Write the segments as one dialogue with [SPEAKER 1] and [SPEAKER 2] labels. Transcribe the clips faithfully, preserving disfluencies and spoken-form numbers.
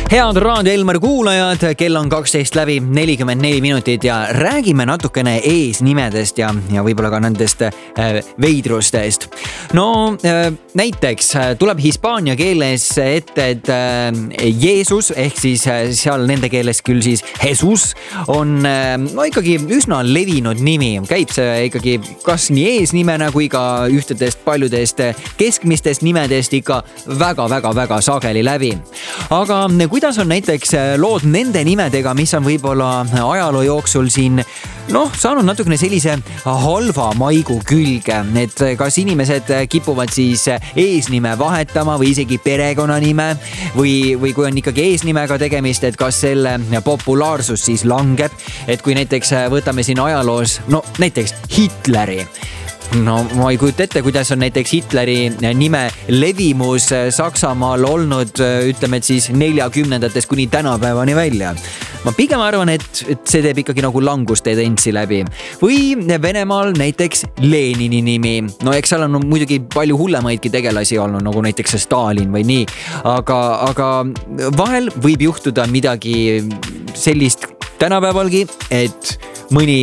[SPEAKER 1] Head Raadio Elmar kuulajad, kell on kaksteist läbi nelikümmend neli minutit ja räägime natukene eesnimedest ja, ja võib-olla ka nendest äh, veidrustest. No äh, näiteks tuleb hispaania keeles ette, et äh, Jeesus ehk siis äh, seal nende keeles küll siis Jesus on äh, no ikkagi üsna levinud nimi. Käib see ikkagi kas nii eesnimena kui ka ühtedest paljudest keskmistest nimedest ikka väga-väga-väga sageli läbi. Aga kuidas on näiteks lood nende nimedega, mis on võib-olla ajaloo jooksul siin noh, saanud natukene sellise halva maigu külge, et kas inimesed kipuvad siis eesnime vahetama või isegi perekonnanime või, või kui on ikkagi eesnimega tegemist, et kas selle populaarsus siis langeb, et kui näiteks võtame siin ajaloos, no näiteks Hitleri. No ma ei kujuta ette, kuidas on näiteks Hitleri nime levimus Saksamaal olnud, ütleme, et siis neljakümnendates kuni tänapäevani välja. Ma pigem arvan, et, et see teeb ikkagi nagu langustendentsi läbi. Või Venemaal näiteks Lenini nimi. No eks seal on muidugi palju hullemaidki tegelasi olnud, nagu näiteks Stalin või nii. Aga, aga vahel võib juhtuda midagi sellist tänapäevalgi, et mõni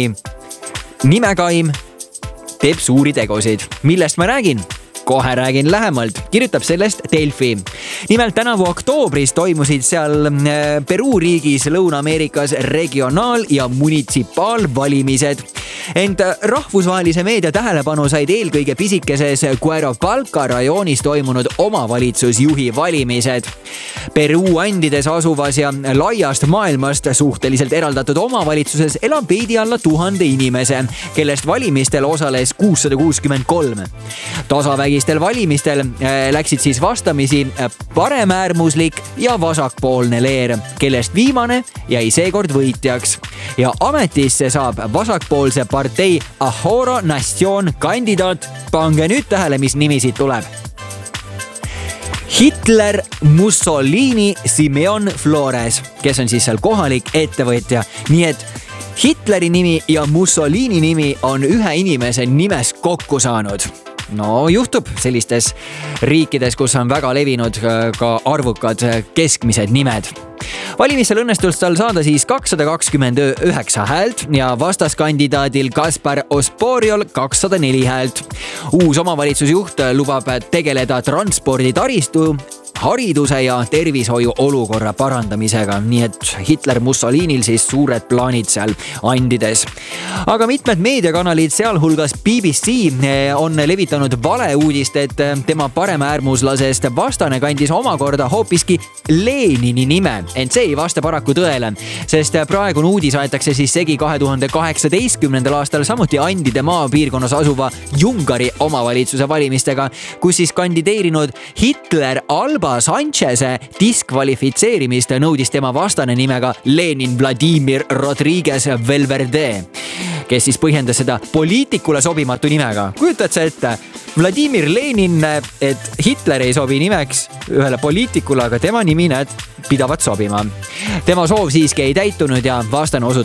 [SPEAKER 1] nimekaim teeb suuri tegusid. Millest ma räägin? Kohe räägin lähemalt. Kirjutab sellest Delfi. Nimelt tänavu oktoobris toimusid seal Peruu riigis Lõuna-Ameerikas regionaal- ja munitsipaalvalimised. Ent rahvusvahelise meedia tähelepanu said eelkõige pisikeses Cuerapalca rajoonis toimunud omavalitsusjuhi valimised. Peruu Andides asuvas ja laiast maailmast suhteliselt eraldatud omavalitsuses elab veidi alla tuhande inimese, kellest valimistel osales kuussada kuuskümmend kolm. Tasavägistel valimistel läksid siis vastamisi paremäärmuslik ja vasakpoolne leer, kellest viimane jäi seekord võitjaks. Ja ametisse saab vasakpoolse partei Ahora Nación kandidaat. Pange nüüd tähele, mis nimi siit tuleb. Hitler Mussolini Simeon Flores, kes on siis seal kohalik ettevõtja. Nii et Hitleri nimi ja Mussolini nimi on ühe inimese nimes kokku saanud. No juhtub sellistes riikides, kus on väga levinud ka arvukad keskmised nimed. Valimistel õnnestus tal saada siis kakssada kakskümmend üheksa häält ja vastaskandidaadil Kaspar Osporiol kakssada neli häält. Uus omavalitsusjuht lubab tegeleda transporditaristu, hariduse ja tervishoiu olukorra parandamisega, nii et Hitler Mussolinil siis suured plaanid seal Andides. Aga mitmed meediakanalid, sealhulgas B B C, on levitanud valeuudist, et tema paremäärmuslasest vastane kandis omakorda hoopiski Lenini nime, ent see ei vasta paraku tõele, sest praegune uudis aetakse siis segi kahe tuhande kaheksateistkümnendal aastal samuti Andide maapiirkonnas asuva Jungari omavalitsuse valimistega, kus siis kandideerinud Hitler Alba Sancheze diskvalifitseerimist nõudis tema vastane nimega Lenin Vladimir Rodriguez Valverde, kes siis põhjendas seda poliitikule sobimatu nimega. Kujutad sa ette? Vladimir Lenin, et Hitler ei sobi nimeks ühele poliitikule, aga tema nimi näed pidavat sobima. Tema soov siiski ei täitunud ja vastane osutus